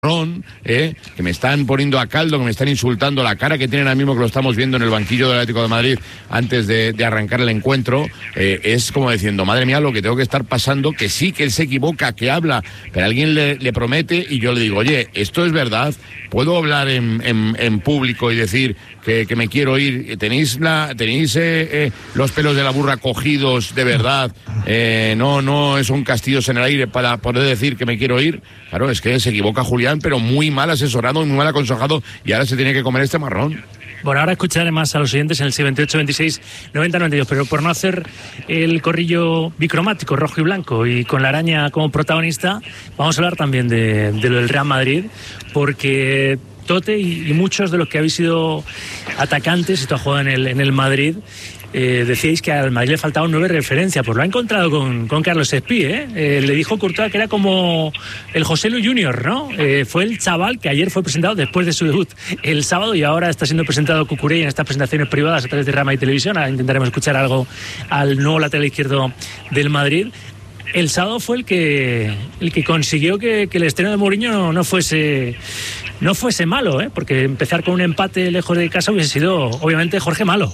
que me están poniendo a caldo, que me están insultando, la cara que tienen ahora mismo, que lo estamos viendo en el banquillo del Atlético de Madrid antes de arrancar el encuentro, es como diciendo, madre mía, lo que tengo que estar pasando, que sí, que él se equivoca, que habla, pero alguien le promete y yo le digo, oye, esto es verdad, puedo hablar en público y decir que me quiero ir, tenéis los pelos de la burra cogidos de verdad, no es un castillos en el aire para poder decir que me quiero ir. Claro, es que se equivoca Julián, pero muy mal asesorado, muy mal aconsejado, y ahora se tiene que comer este marrón. Bueno, ahora escucharé más a los oyentes en el 78, 26, 90, 92, pero por no hacer el corrillo bicromático, rojo y blanco, y con la araña como protagonista, vamos a hablar también de lo del Real Madrid, porque Tote y muchos de los que habéis sido atacantes y tú has jugado en el Madrid, decíais que al Madrid le faltaban 9 referencias, pues lo ha encontrado con Carlos Espí, le dijo Courtois que era como el José Lu Junior, ¿no? Fue el chaval que ayer fue presentado después de su debut el sábado y ahora está siendo presentado Cucurella en estas presentaciones privadas a través de Rama y Televisión. Ahora intentaremos escuchar algo al nuevo lateral izquierdo del Madrid. El sábado fue el que consiguió que el estreno de Mourinho no fuese malo, porque empezar con un empate lejos de casa hubiese sido, obviamente, Jorge, malo.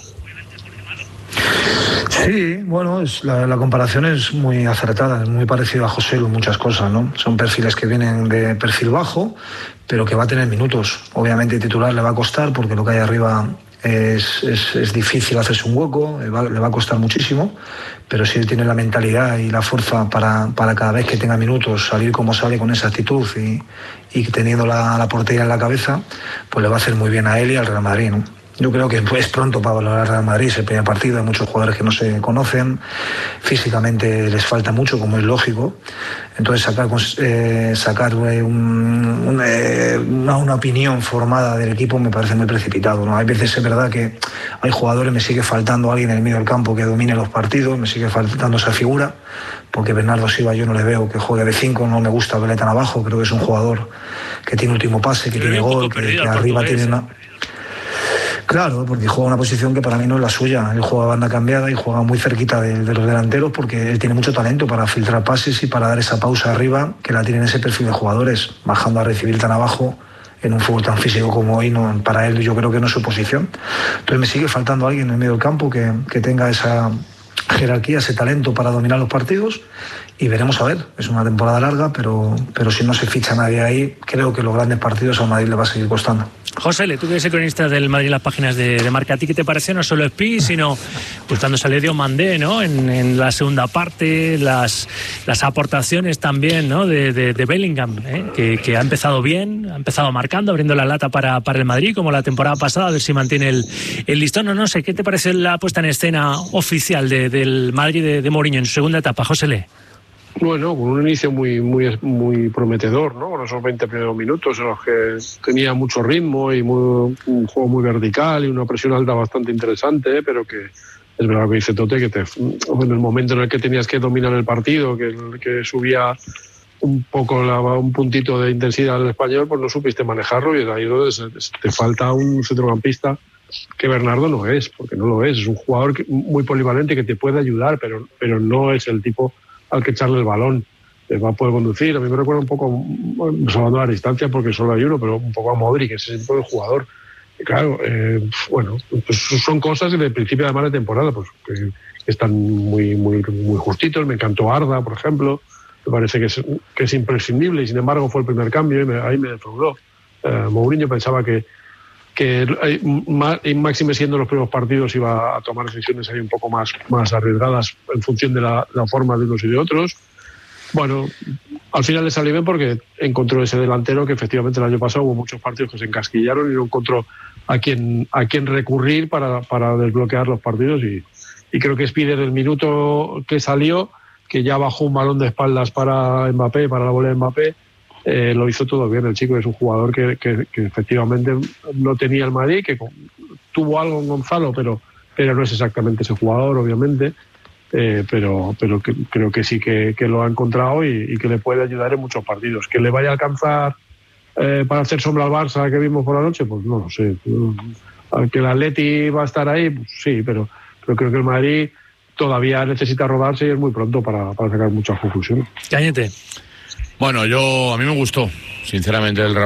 Sí, bueno, la comparación es muy acertada, es muy parecida a José en muchas cosas, ¿no? Son perfiles que vienen de perfil bajo, pero que va a tener minutos. Obviamente titular le va a costar porque lo que hay arriba es difícil hacerse un hueco, le va a costar muchísimo, pero si él tiene la mentalidad y la fuerza para cada vez que tenga minutos salir como sale con esa actitud y teniendo la portería en la cabeza, pues le va a hacer muy bien a él y al Real Madrid, ¿no? Yo creo que es pronto para valorar al Real Madrid, es el primer partido, hay muchos jugadores que no se conocen, físicamente les falta mucho, como es lógico, entonces sacar una opinión formada del equipo me parece muy precipitado, ¿no? Hay veces es verdad que hay jugadores, me sigue faltando alguien en el medio del campo que domine los partidos, me sigue faltando esa figura, porque Bernardo Silva yo no le veo que juegue de 5, no me gusta verle tan abajo, creo que es un jugador que tiene último pase, que tiene gol, que arriba tiene una... Claro, porque juega una posición que para mí no es la suya. Él juega banda cambiada y juega muy cerquita de los delanteros porque él tiene mucho talento para filtrar pases y para dar esa pausa arriba que la tienen ese perfil de jugadores, bajando a recibir tan abajo en un fútbol tan físico como hoy. No, para él yo creo que no es su posición. Entonces me sigue faltando alguien en el medio del campo que tenga esa jerarquía, ese talento para dominar los partidos y veremos a ver. Es una temporada larga, pero si no se ficha nadie ahí, creo que los grandes partidos al Madrid le va a seguir costando. José, tú que eres cronista del Madrid en las páginas de Marca, ¿a ti qué te parece? No solo Espí, sino pues cuando salió Diomandé, ¿no? En la segunda parte, las aportaciones también, ¿no? de Bellingham, que ha empezado bien, ha empezado marcando, abriendo la lata para el Madrid, como la temporada pasada, a ver si mantiene el listón. No sé, ¿qué te parece la puesta en escena oficial del Madrid de Mourinho en su segunda etapa, José? Bueno, con un inicio muy prometedor, ¿no? Con esos 20 primeros minutos en los que tenía mucho ritmo y un juego muy vertical y una presión alta bastante interesante, pero que es verdad lo que dice Tote, que en el momento en el que tenías que dominar el partido, que subía un poco un puntito de intensidad al español, pues no supiste manejarlo y es ahí donde te falta un centrocampista que Bernardo no es, porque no lo es un jugador muy polivalente que te puede ayudar, pero no es el tipo al que echarle el balón, va a poder conducir. A mí me recuerda un poco, salvando la distancia porque solo hay uno, pero un poco a Modric, ese tipo de jugador. Y claro, pues son cosas que de principio además de temporada pues que están muy justitos. Me encantó Arda, por ejemplo, me parece que es imprescindible y sin embargo fue el primer cambio y ahí me defraudó. Mourinho pensaba que máxime siendo los primeros partidos iba a tomar decisiones ahí un poco más arriesgadas en función de la forma de unos y de otros. Bueno, al final le salió bien porque encontró ese delantero que efectivamente el año pasado hubo muchos partidos que se encasquillaron y no encontró a quién recurrir para desbloquear los partidos y creo que Espí desde el minuto que salió, que ya bajó un balón de espaldas para Mbappé, para la volea de Mbappé, lo hizo todo bien. El chico es un jugador que efectivamente no tenía el Madrid, que tuvo algo en Gonzalo, pero no es exactamente ese jugador, obviamente, pero que, creo que sí que lo ha encontrado y que le puede ayudar en muchos partidos. Que le vaya a alcanzar para hacer sombra al Barça que vimos por la noche, pues no lo sé. Que el Atleti va a estar ahí, pues sí, pero creo que el Madrid todavía necesita rodarse y es muy pronto para sacar muchas conclusiones. Cañete. Bueno, a mí me gustó, sinceramente, el